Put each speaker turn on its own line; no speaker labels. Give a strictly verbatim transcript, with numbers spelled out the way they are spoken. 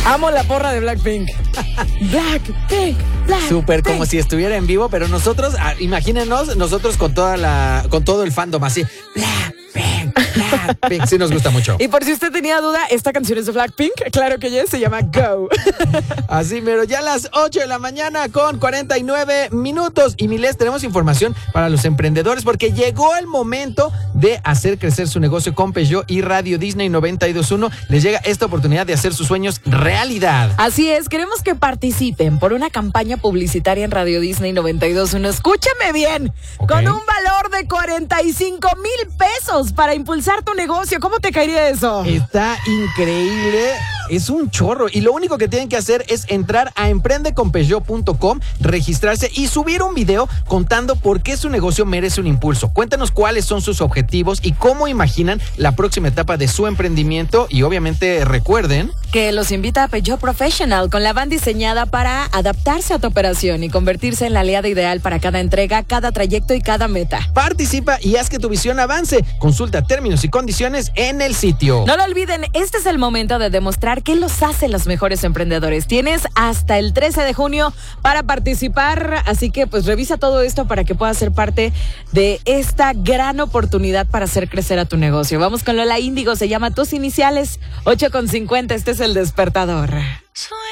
Amo la porra de Blackpink. Blackpink, Blackpink.
Súper como si estuviera en vivo, pero nosotros, ah, imagínenos, nosotros con toda la, con todo el fandom así. Blackpink, Blackpink. Sí nos gusta mucho.
Y por si usted tenía duda, esta canción es de Blackpink. Claro que ya se llama Go.
Así, pero ya a las ocho de la mañana con cuarenta y nueve minutos. Y Miles, tenemos información para los emprendedores porque llegó el momento de hacer crecer su negocio con Peugeot y Radio Disney noventa y dos punto uno. Les llega esta oportunidad de hacer sus sueños realidad.
Así es, queremos que participen por una campaña publicitaria en Radio Disney noventa y dos punto uno. Escúchame bien, okay. Con un valor de cuarenta y cinco mil pesos para impulsar tu negocio. ¿Cómo te caería eso?
Está increíble. Es un chorro y lo único que tienen que hacer es entrar a emprende con peugeot punto com, registrarse y subir un video contando por qué su negocio merece un impulso. Cuéntanos cuáles son sus objetivos y cómo imaginan la próxima etapa de su emprendimiento y obviamente recuerden
que los invita a Peugeot Professional con la van diseñada para adaptarse a tu operación y convertirse en la aliada ideal para cada entrega, cada trayecto y cada meta.
Participa y haz que tu visión avance. Consulta términos y condiciones en el sitio.
No lo olviden, este es el momento de demostrar qué los hace los mejores emprendedores. Tienes hasta el trece de junio para participar, así que pues revisa todo esto para que puedas ser parte de esta gran oportunidad para hacer crecer a tu negocio. Vamos con Lola Índigo, se llama Tus Iniciales, ocho con cincuenta, este es El Despertador.